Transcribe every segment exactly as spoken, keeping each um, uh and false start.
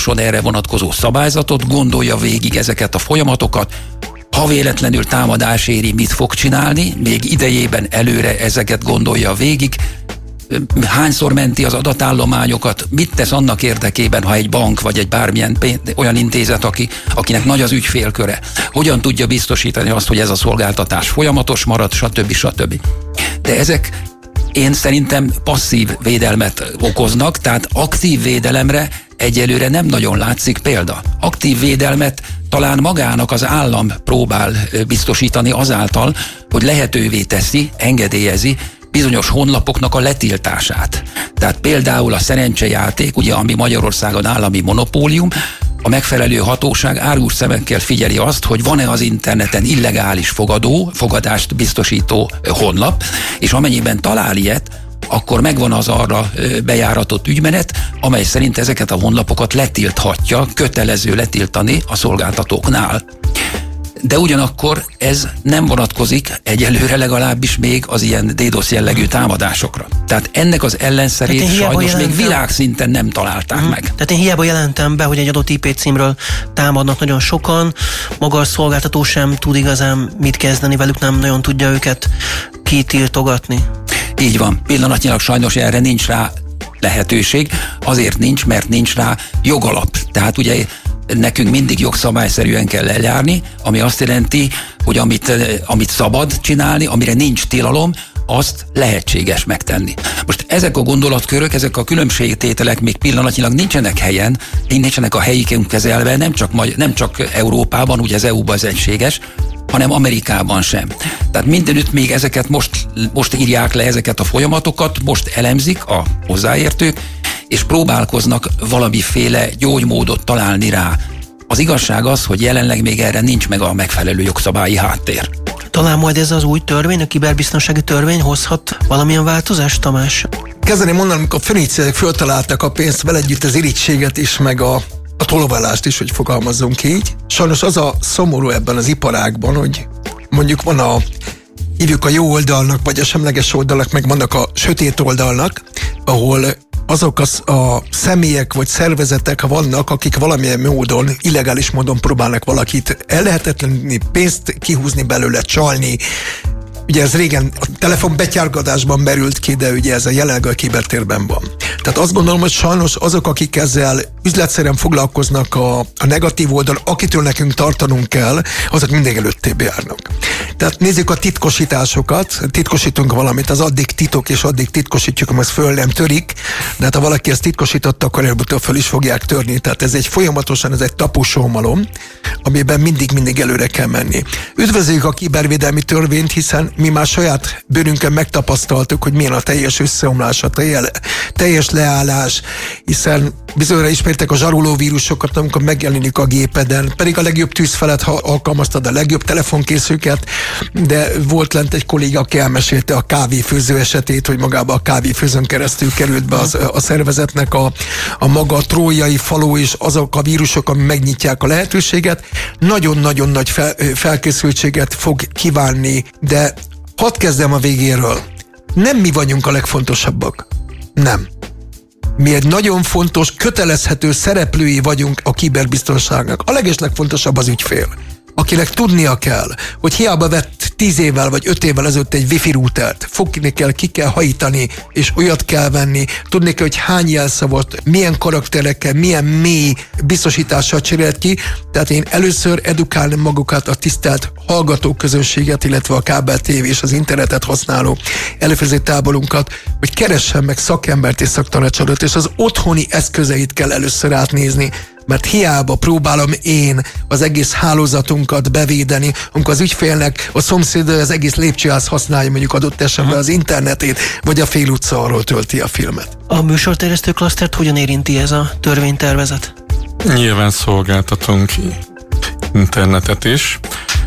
alkosson erre vonatkozó szabályzatot, gondolja végig ezeket a folyamatokat, ha véletlenül támadás éri, mit fog csinálni, még idejében előre ezeket gondolja végig, hányszor menti az adatállományokat, mit tesz annak érdekében, ha egy bank vagy egy bármilyen olyan intézet, aki, akinek nagy az ügyfélköre, hogyan tudja biztosítani azt, hogy ez a szolgáltatás folyamatos marad, stb. stb. De ezek én szerintem passzív védelmet okoznak, tehát aktív védelemre egyelőre nem nagyon látszik példa. Aktív védelmet talán magának az állam próbál biztosítani azáltal, hogy lehetővé teszi, engedélyezi bizonyos honlapoknak a letiltását. Tehát például a szerencsejáték, ugye, ami Magyarországon állami monopólium, a megfelelő hatóság árgus szemekkel figyeli azt, hogy van-e az interneten illegális fogadó, fogadást biztosító honlap, és amennyiben talál ilyet, akkor megvan az arra bejáratott ügymenet, amely szerint ezeket a honlapokat letilthatja, kötelező letiltani a szolgáltatóknál. De ugyanakkor ez nem vonatkozik egyelőre legalábbis még az ilyen DDoS jellegű támadásokra. Tehát ennek az ellenszerét sajnos jelentem, még világszinten nem találták uh-huh. meg. Tehát én hiába jelentem be, hogy egy adott I P címről támadnak nagyon sokan, maga a szolgáltató sem tud igazán mit kezdeni velük, nem nagyon tudja őket kitiltogatni. Így van. Pillanatnyilag sajnos erre nincs rá lehetőség. Azért nincs, mert nincs rá jogalap. Tehát ugye nekünk mindig jogszabályszerűen kell eljárni, ami azt jelenti, hogy amit, amit szabad csinálni, amire nincs tilalom, azt lehetséges megtenni. Most ezek a gondolatkörök, ezek a különbségtételek még pillanatnyilag nincsenek helyen, nincsenek a helyükön kezelve, nem csak, nem csak Európában, ugye az é u-ban ez egységes, hanem Amerikában sem. Tehát mindenütt még ezeket most, most írják le ezeket a folyamatokat, most elemzik a hozzáértők, és próbálkoznak valamiféle gyógymódot találni rá. Az igazság az, hogy jelenleg még erre nincs meg a megfelelő jogszabályi háttér. Talán majd ez az új törvény, a kiberbiztonsági törvény hozhat valamilyen változást, Tamás? Kezdeni mondanom, amikor a föníciaiak föltalálták a pénzt, vele együtt az irigységet is, meg a, a toloválást is, hogy fogalmazzunk így. Sajnos az a szomorú ebben az iparágban, hogy mondjuk van a hívjuk a jó oldalnak, vagy a semleges oldalnak, meg vannak a sötét oldalnak, ahol azok a, a személyek vagy szervezetek vannak, akik valamilyen módon, illegális módon próbálnak valakit ellehetetleníteni, pénzt kihúzni belőle, csalni. Ugye ez régen a telefon betyárgatásban merült ki, de ugye ez a jelenleg a kibertérben van. Tehát azt gondolom, hogy sajnos azok, akik ezzel üzletszerűen foglalkoznak a, a negatív oldalon, akitől nekünk tartanunk kell, azok mindig előttébb járnak. Tehát nézzük a titkosításokat, titkosítunk valamit, az addig titok, és addig titkosítjuk, amely föl nem törik, de hát ha valaki ezt titkosította, akkor előbb-utóbb föl is fogják törni. Tehát ez egy folyamatosan, ez egy tapusómalom, amiben mindig-mindig előre kell menni. Üdvözöljük a kibervédelmi törvényt, hiszen mi már saját bőrünkön megtapasztaltuk, hogy milyen a teljes összeomlás, a teljes leállás, hiszen bizonyra ismertek a zsaroló vírusokat, amikor megjelenik a gépeden, pedig a legjobb tűzfelet alkalmaztad, a legjobb telefonkészüket, de volt lent egy kolléga, aki elmesélte a kávéfőző esetét, hogy magába a kávéfőzőn keresztül került be az, a szervezetnek a, a maga trójai faló, és azok a vírusok, ami megnyitják a lehetőséget, nagyon-nagyon nagy fel, felkészültséget fog kívánni, de hadd kezdem a végéről. Nem mi vagyunk a legfontosabbak. Nem. Mi egy nagyon fontos, kötelezhető szereplői vagyunk a kiberbiztonságnak. A legeslegfontosabb az ügyfél, akinek tudnia kell, hogy hiába vett tíz évvel vagy öt évvel ezelőtt egy wifi routert, fogni kell, ki kell hajítani, és olyat kell venni, tudni kell, hogy hány jelszavat, milyen karakterekkel, milyen mély biztosítással cserélt ki. Tehát én először edukálnám magukat, a tisztelt hallgatóközönséget, illetve a kábel tévé és az internetet használó előfizető táborunkat, hogy keressen meg szakembert és szaktanácsadót, és az otthoni eszközeit kell először átnézni, mert hiába próbálom én az egész hálózatunkat bevédeni, amikor az ügyfélnek a szomszéd az egész lépcsőház használja, mondjuk adott esetben az internetét, vagy a fél utca arról tölti a filmet. A műsorterjesztő klasztert hogyan érinti ez a törvénytervezet? Nyilván szolgáltatunk internetet is,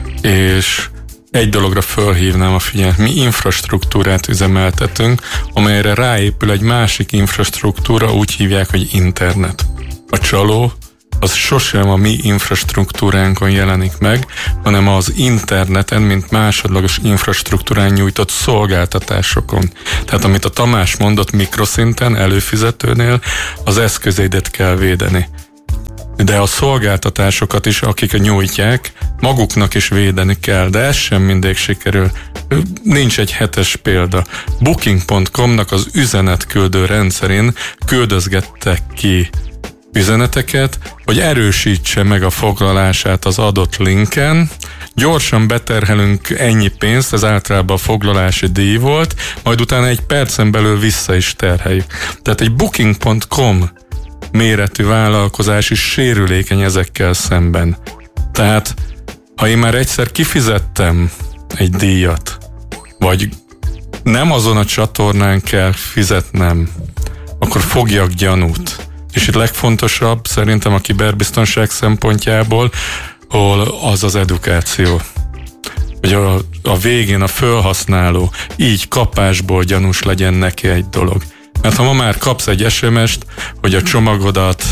és egy dologra fölhívnám a figyelmet, mi infrastruktúrát üzemeltetünk, amelyre ráépül egy másik infrastruktúra, úgy hívják, hogy internet. A csaló az sosem a mi infrastruktúránkon jelenik meg, hanem az interneten, mint másodlagos infrastruktúrán nyújtott szolgáltatásokon. Tehát amit a Tamás mondott, mikroszinten, előfizetőnél az eszközeidet kell védeni. de a szolgáltatásokat is, akik nyújtják, maguknak is védeni kell, de ez sem mindig sikerül. Nincs egy hetes példa. booking pont com-nak az üzenetküldő rendszerén küldözgettek ki üzeneteket, hogy erősítse meg a foglalását az adott linken, gyorsan beterhelünk ennyi pénzt, ez általában a foglalási díj volt, majd utána egy percen belül vissza is terheljük. Tehát egy booking pont com méretű vállalkozás is sérülékeny ezekkel szemben. Tehát, ha én már egyszer kifizettem egy díjat, vagy nem azon a csatornán kell fizetnem, akkor fogjak gyanút. És itt legfontosabb szerintem a kiberbiztonság szempontjából, hol az az edukáció. Hogy a, a végén a felhasználó így kapásból gyanús legyen neki egy dolog. Mert ha ma már kapsz egy es em est, hogy a csomagodat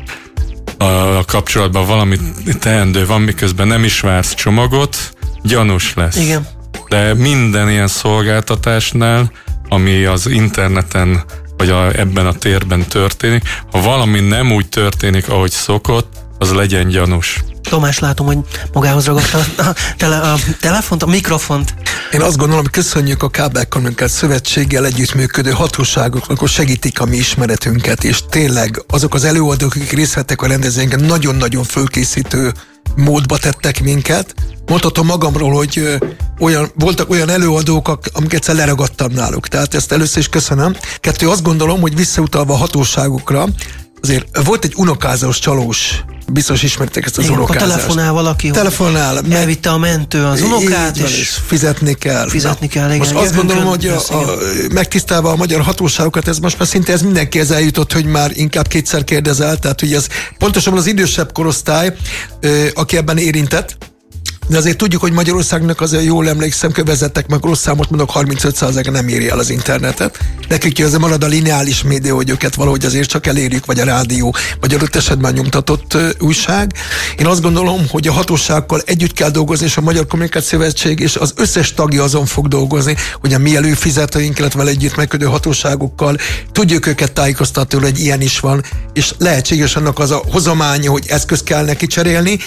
a, a kapcsolatban valami teendő van, miközben nem is vársz csomagot, gyanús lesz. Igen. De minden ilyen szolgáltatásnál, ami az interneten vagy a, ebben a térben történik, ha valami nem úgy történik, ahogy szokott, az legyen gyanús. Tomás, látom, hogy magához ragadta a, tele, a telefont, a mikrofont. Én azt gondolom, hogy köszönjük a Kábelkommunikáció Szövetséggel együttműködő hatóságoknak, hogy segítik a mi ismeretünket, és tényleg azok az előadók, akik részt vettek a rendezvényen, nagyon-nagyon fölkészítő módba tettek minket. Mondhatom magamról, hogy ö, olyan, voltak olyan előadók, amiket egyszer leragadtam náluk. Tehát ezt először is köszönöm. Kettő, azt gondolom, hogy visszautalva a hatóságokra, azért volt egy unokázós csalós, biztos ismertek ezt az igen, unokázást. Telefonál valaki, telefonál, meg elvitte a mentő az unokát, és, és fizetni kell. Fizetni kell, igen. Most azt gondolom, hogy a, a, megtisztelve a magyar hatóságokat, ez most már szinte ez mindenkihez eljutott, hogy már inkább kétszer kérdezel, tehát hogy ez pontosabban az idősebb korosztály, aki ebben érintett. De azért tudjuk, hogy Magyarországnak azért jól emlékszem, kövezettek meg rossz számot, mondok, harmincöt százaléka nem éri el az internetet. Nekik azért marad a lineális média, hogy őket valahogy azért csak elérjük, vagy a rádió, vagy adott esetben nyomtatott uh, újság. Én azt gondolom, hogy a hatósággal együtt kell dolgozni, és a Magyar Kommunikációs Szövetség és az összes tagja azon fog dolgozni, hogy a mi előfizetőink, illetve együtt megködő hatóságokkal tudjuk őket tájékoztatni, hogy ilyen is van, és lehetséges annak az a hozománya, hogy eszközt kell neki cserélni,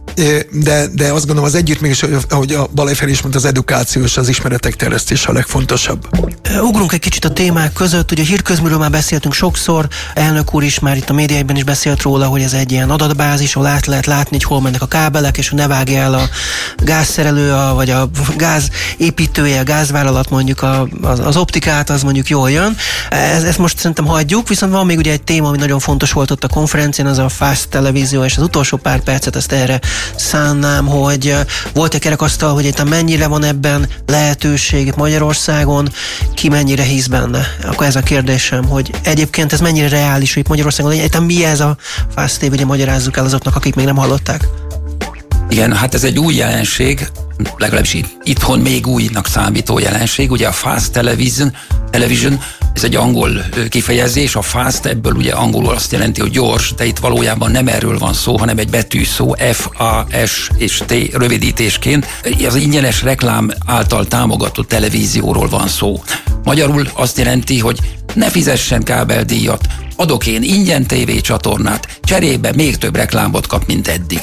de, de azt gondolom az együttműködés, ahogy a Balay Feri is mondta, az edukáció és az ismeretek terjesztése a legfontosabb. Ugrunk egy kicsit a témák között, ugye a hírközműről már beszéltünk sokszor, elnök úr is már itt a médiában is beszélt róla, hogy ez egy ilyen adatbázis, ahol át lehet látni, hogy hol mennek a kábelek, és hogy ne vágja el a gázszerelő, a, vagy a gázépítője, a gázvállalat mondjuk a, az, az optikát, az mondjuk jól jön. Ez, ezt most szerintem hagyjuk, viszont van még ugye egy téma, ami nagyon fontos volt ott a konferencián, az a Fast televízió, és az utolsó pár percet ezt erre szánnám, hogy volt egy kerekasztal, hogy itt mennyire van ebben lehetőség itt Magyarországon, ki mennyire hisz benne. Akkor ez a kérdésem, hogy egyébként ez mennyire reális, hogy itt Magyarországon legyen, mi ez a Fast té vé, ugye magyarázzuk el azoknak, akik még nem hallották. Igen, hát ez egy új jelenség, legalábbis itthon még újnak számító jelenség, ugye a Fast Television, television ez egy angol kifejezés, a fast ebből ugye angolul azt jelenti, hogy gyors, de itt valójában nem erről van szó, hanem egy betűszó, F A S és T rövidítésként. Az ingyenes reklám által támogatott televízióról van szó. Magyarul azt jelenti, hogy ne fizessen kábeldíjat, adok én ingyen tévécsatornát, cserébe még több reklámot kap, mint eddig.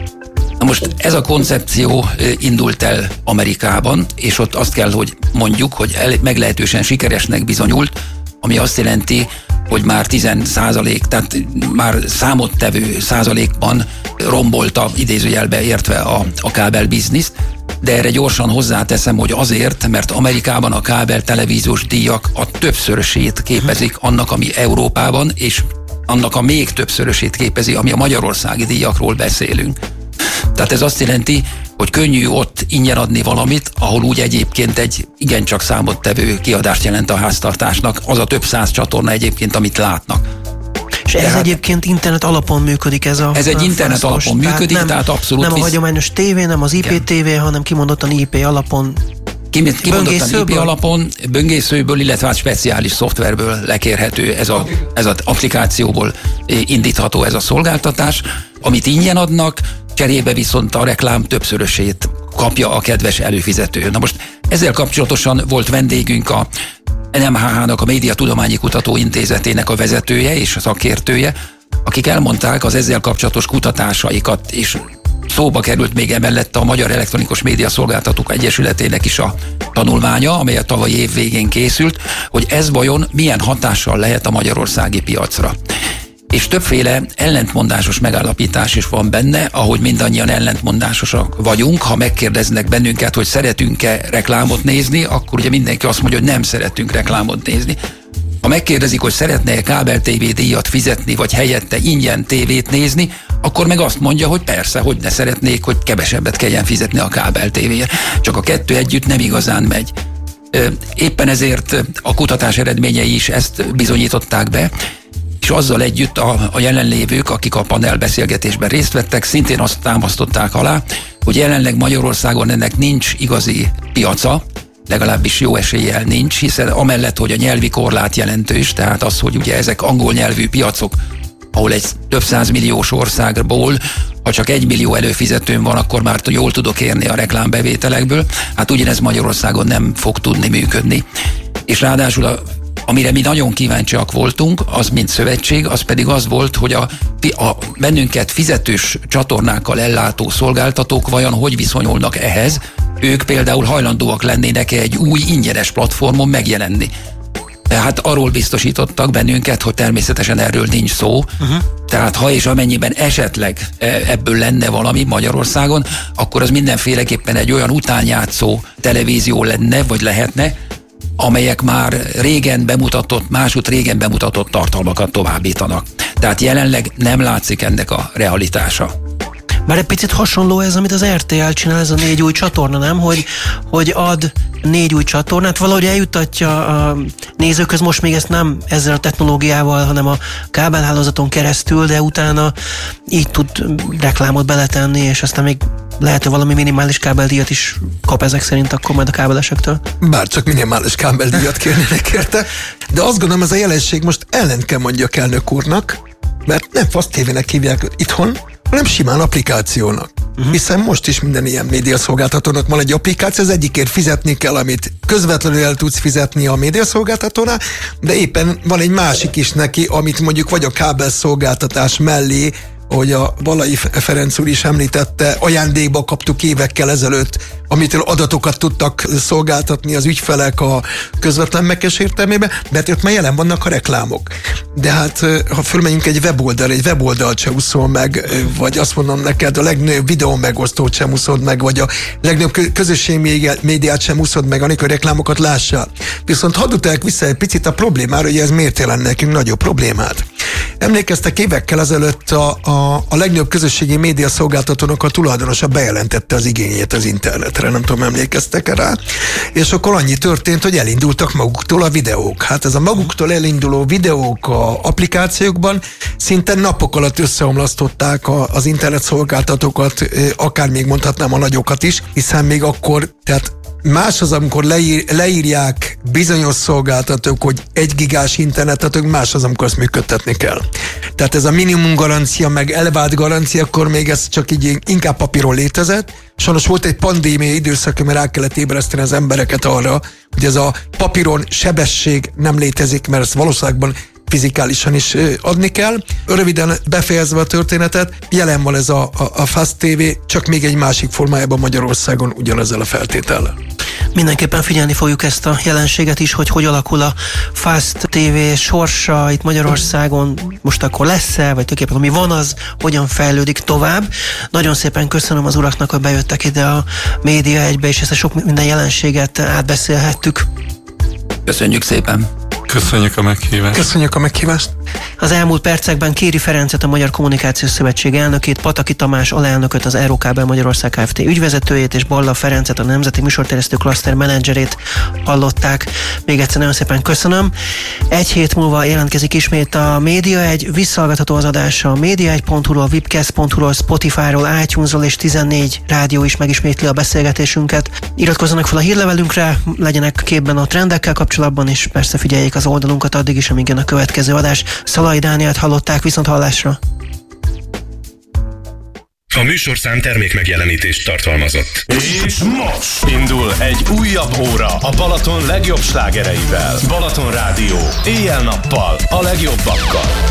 Na most ez a koncepció indult el Amerikában, és ott azt kell, hogy mondjuk, hogy meglehetősen sikeresnek bizonyult, ami azt jelenti, hogy már tíz százalék, tehát már számottevő százalékban rombolta idézőjelbe értve a, a kábel bizniszt, de erre gyorsan hozzáteszem, hogy azért, mert Amerikában a kábel televíziós díjak a többszörösét képezik annak, ami Európában, és annak a még többszörösét képezi, ami a magyarországi díjakról beszélünk. Tehát ez azt jelenti, hogy könnyű ott ingyen adni valamit, ahol úgy egyébként egy igencsak számottevő kiadást jelent a háztartásnak, az a több száz csatorna egyébként, amit látnak. És ez tehát, egyébként internet alapon működik ez a... Ez egy internet alapon működik, tehát, nem, tehát abszolút... Nem a hagyományos tévé, nem az I P T V, hanem kimondottan I P alapon... Kimondottan I P alapon, böngészőből, illetve hát speciális szoftverből lekérhető, ez az ez a applikációból indítható ez a szolgáltatás, amit ingyen adnak, cserébe viszont a reklám többszörösét kapja a kedves előfizető. Na most ezzel kapcsolatosan volt vendégünk a N M H H-nak, a Média Tudományi Kutató Intézetének a vezetője és a szakértője, akik elmondták az ezzel kapcsolatos kutatásaikat, és szóba került még emellett a Magyar Elektronikus Média Szolgáltatók Egyesületének is a tanulmánya, amely a tavalyi év végén készült, hogy ez vajon milyen hatással lehet a magyarországi piacra. És többféle ellentmondásos megállapítás is van benne, ahogy mindannyian ellentmondásosak vagyunk. Ha megkérdeznek bennünket, hogy szeretünk-e reklámot nézni, akkor ugye mindenki azt mondja, hogy nem szeretünk reklámot nézni. Ha megkérdezik, hogy szeretne-e kábel té vé díjat fizetni, vagy helyette ingyen tévét nézni, akkor meg azt mondja, hogy persze, hogy ne szeretnék, hogy kevesebbet kelljen fizetni a kábel tévéért. Csak a kettő együtt nem igazán megy. Éppen ezért a kutatás eredményei is ezt bizonyították be, és azzal együtt a, a jelenlévők, akik a panelbeszélgetésben részt vettek, szintén azt támasztották alá, hogy jelenleg Magyarországon ennek nincs igazi piaca, legalábbis jó eséllyel nincs, hiszen amellett, hogy a nyelvi korlát jelentős, tehát az, hogy ugye ezek angol nyelvű piacok, ahol egy több százmilliós országból, ha csak egy millió előfizetőm van, akkor már jól tudok érni a reklámbevételekből, hát ugyanez Magyarországon nem fog tudni működni. És ráadásul a amire mi nagyon kíváncsiak voltunk, az mint szövetség, az pedig az volt, hogy a, a bennünket fizetős csatornákkal ellátó szolgáltatók vajon hogy viszonyulnak ehhez. Ők például hajlandóak lennének egy új ingyenes platformon megjelenni. Tehát arról biztosítottak bennünket, hogy természetesen erről nincs szó. Uh-huh. Tehát ha és amennyiben esetleg ebből lenne valami Magyarországon, akkor az mindenféleképpen egy olyan utánjátszó televízió lenne, vagy lehetne, amelyek már régen bemutatott, másút régen bemutatott tartalmakat továbbítanak. Tehát jelenleg nem látszik ennek a realitása. Már egy picit hasonló ez, amit az er té el csinál, ez a négy új csatorna, nem? Hogy, hogy ad négy új csatornát, valahogy eljuttatja a nézőköz, most még ezt nem ezzel a technológiával, hanem a kábelhálózaton keresztül, de utána így tud reklámot beletenni, és aztán még lehet, hogy valami minimális kábeldíjat is kap ezek szerint akkor majd a kábelesektől. Bárcsak minimális kábeldíjat kérnének érte, de azt gondolom, ez a jelenség most ellent kell mondjak elnök úrnak, mert nem FASZ tévének hívják itthon, hanem simán applikációnak. Uh-huh. Hiszen most is minden ilyen médiaszolgáltatónak van egy applikáció, az egyikért fizetni kell, amit közvetlenül el tudsz fizetni a médiaszolgáltatónál, de éppen van egy másik is neki, amit mondjuk vagy a kábelszolgáltatás mellé, ahogy a Balai Ferenc úr is említette, ajándékba kaptuk évekkel ezelőtt, amitől adatokat tudtak szolgáltatni az ügyfelek a közvetlen megkezdés értelmében, mert ott már jelen vannak a reklámok. De hát, ha fölmegyünk egy weboldal, egy weboldalt se úszol meg, vagy azt mondom neked, a legnagyobb videó megosztót sem úszod meg, vagy a legnagyobb közösségi médiát sem úszod meg, amikor reklámokat lássál. Viszont hadd utalják vissza egy picit a problémára, hogy ez miért jelent nekünk nagyobb problémát. Emlékeztek, évekkel ezelőtt a, a, a legnagyobb közösségi média szolgáltatónak a tulajdonosa bejelentette az igényét az internetre, nem tudom, emlékeztek rá, és akkor annyi történt, hogy elindultak maguktól a videók. Hát ez a maguktól elinduló videók a applikációkban szinte napok alatt összeomlasztották a, az internet szolgáltatókat, akár még mondhatnám a nagyokat is, hiszen még akkor, tehát más az, amikor leír, leírják bizonyos szolgáltatók, hogy egy gigás internetet, más az, amikor azt működtetni kell. Tehát ez a minimum garancia, meg elvált garancia, akkor még ez csak így inkább papíron létezett. Sajnos volt egy pandémia időszak, mert rá kellett ébreszteni az embereket arra, hogy ez a papíron sebesség nem létezik, mert ezt valószínűleg fizikálisan is adni kell. Röviden befejezve a történetet, jelen van ez a, a, a FASZ té vé, csak még egy másik formájában Magyarországon ugyanezzel a feltétellel. Mindenképpen figyelni fogjuk ezt a jelenséget is, hogy hogy alakul a FASZ té vé sorsa itt Magyarországon, most akkor lesz-e, vagy tulajdonképpen ami van, az hogyan fejlődik tovább. Nagyon szépen köszönöm az uraknak, hogy bejöttek ide a Média Egybe, és ezt a sok minden jelenséget átbeszélhettük. Köszönjük szépen! Köszönjük a meghívást. Köszönjük a meghívást. Az elmúlt percekben Kéri Ferencet, a Magyar Kommunikációs Szövetség elnökét, Pataki Tamás alelnököt, az Eurokábel Magyarország Kft. Ügyvezetőjét, és Balla Ferencet, a Nemzeti Műsorterjesztő Klaszter menedzserét hallották. Még egyszer nagyon szépen köszönöm. Egy hét múlva jelentkezik ismét a Média Egy, visszahallgatható az adása a média egy pont hu-ról, webcast pont hu-ról, Spotify-ról, iTunes-ról, és tizennégy rádió is megismétli a beszélgetésünket. Iratkozzanak fel a hírlevelünkre, legyenek képben a trendekkel kapcsolatban, és persze figyeljék az oldalunkat addig is, amíg jön a következő adás. Szalai Dánielt hallották, viszont hallásra. A műsorszám termékmegjelenítést tartalmazott. És most indul egy újabb óra a Balaton legjobb slágereivel. Balaton Rádió. Éjjel-nappal a legjobbakkal.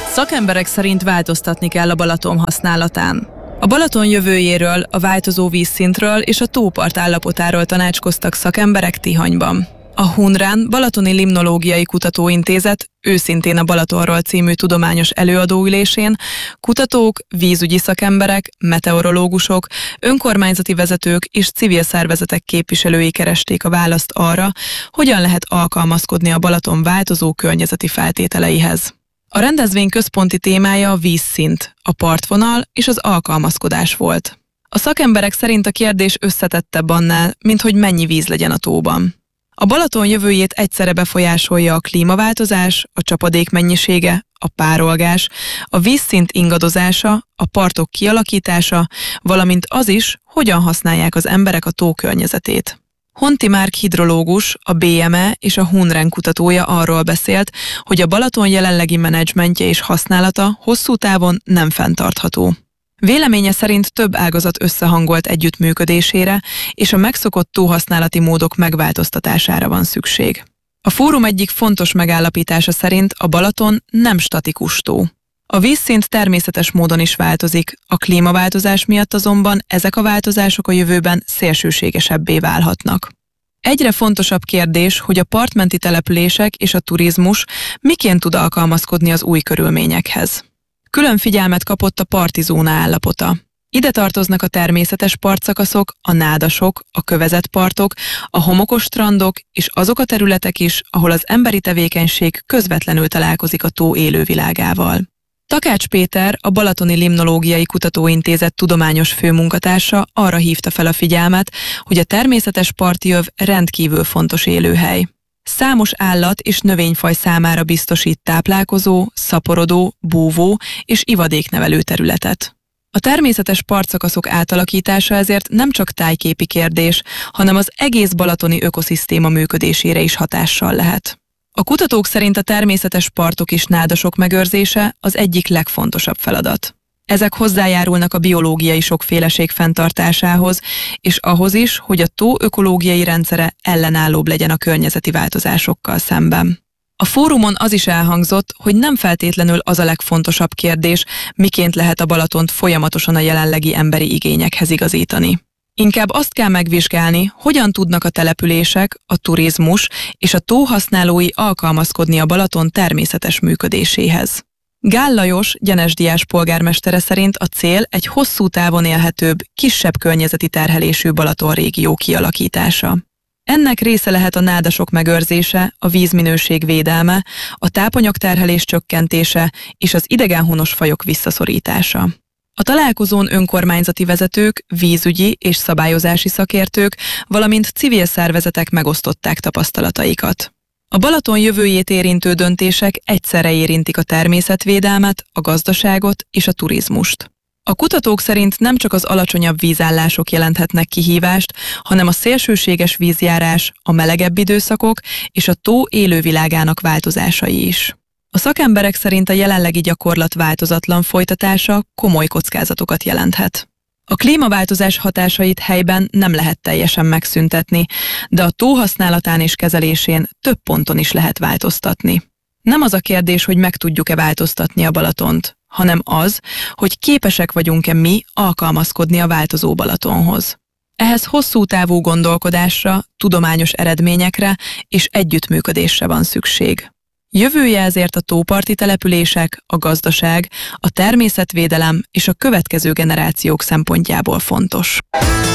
Szakemberek szerint változtatni kell a Balaton használatán. A Balaton jövőjéről, a változó vízszintről és a tópart állapotáról tanácskoztak szakemberek Tihanyban. A Hunrán Balatoni Limnológiai Kutatóintézet Őszintén a Balatonról című tudományos előadóülésén kutatók, vízügyi szakemberek, meteorológusok, önkormányzati vezetők és civil szervezetek képviselői keresték a választ arra, hogyan lehet alkalmazkodni a Balaton változó környezeti feltételeihez. A rendezvény központi témája a vízszint, a partvonal és az alkalmazkodás volt. A szakemberek szerint a kérdés összetettebb annál, mint hogy mennyi víz legyen a tóban. A Balaton jövőjét egyszerre befolyásolja a klímaváltozás, a csapadék mennyisége, a párolgás, a vízszint ingadozása, a partok kialakítása, valamint az is, hogyan használják az emberek a tó környezetét. Honti Márk hidrológus, a bé em e és a Hunrán kutatója arról beszélt, hogy a Balaton jelenlegi menedzsmentje és használata hosszú távon nem fenntartható. Véleménye szerint több ágazat összehangolt együttműködésére és a megszokott tóhasználati módok megváltoztatására van szükség. A fórum egyik fontos megállapítása szerint a Balaton nem statikus tó. A vízszint természetes módon is változik, a klímaváltozás miatt azonban ezek a változások a jövőben szélsőségesebbé válhatnak. Egyre fontosabb kérdés, hogy a partmenti települések és a turizmus miként tud alkalmazkodni az új körülményekhez. Külön figyelmet kapott a parti zóna állapota. Ide tartoznak a természetes partszakaszok, a nádasok, a kövezett partok, a homokos strandok és azok a területek is, ahol az emberi tevékenység közvetlenül találkozik a tó élővilágával. Takács Péter, a Balatoni Limnológiai Kutatóintézet tudományos főmunkatársa arra hívta fel a figyelmet, hogy a természetes parti öv rendkívül fontos élőhely. Számos állat és növényfaj számára biztosít táplálkozó, szaporodó, búvó és ivadéknevelő területet. A természetes partszakaszok átalakítása ezért nem csak tájképi kérdés, hanem az egész balatoni ökoszisztéma működésére is hatással lehet. A kutatók szerint a természetes partok és nádasok megőrzése az egyik legfontosabb feladat. Ezek hozzájárulnak a biológiai sokféleség fenntartásához, és ahhoz is, hogy a tó ökológiai rendszere ellenállóbb legyen a környezeti változásokkal szemben. A fórumon az is elhangzott, hogy nem feltétlenül az a legfontosabb kérdés, miként lehet a Balatont folyamatosan a jelenlegi emberi igényekhez igazítani. Inkább azt kell megvizsgálni, hogyan tudnak a települések, a turizmus és a tó használói alkalmazkodni a Balaton természetes működéséhez. Gál Lajos, Gyenes-Diás polgármestere szerint a cél egy hosszú távon élhetőbb, kisebb környezeti terhelésű Balaton régió kialakítása. Ennek része lehet a nádasok megőrzése, a vízminőség védelme, a tápanyagterhelés csökkentése és az idegenhonos fajok visszaszorítása. A találkozón önkormányzati vezetők, vízügyi és szabályozási szakértők, valamint civil szervezetek megosztották tapasztalataikat. A Balaton jövőjét érintő döntések egyszerre érintik a természetvédelmet, a gazdaságot és a turizmust. A kutatók szerint nem csak az alacsonyabb vízállások jelenthetnek kihívást, hanem a szélsőséges vízjárás, a melegebb időszakok és a tó élővilágának változásai is. A szakemberek szerint a jelenlegi gyakorlat változatlan folytatása komoly kockázatokat jelenthet. A klímaváltozás hatásait helyben nem lehet teljesen megszüntetni, de a tó használatán és kezelésén több ponton is lehet változtatni. Nem az a kérdés, hogy meg tudjuk-e változtatni a Balatont, hanem az, hogy képesek vagyunk-e mi alkalmazkodni a változó Balatonhoz. Ehhez hosszú távú gondolkodásra, tudományos eredményekre és együttműködésre van szükség. Jövője ezért a tóparti települések, a gazdaság, a természetvédelem és a következő generációk szempontjából fontos.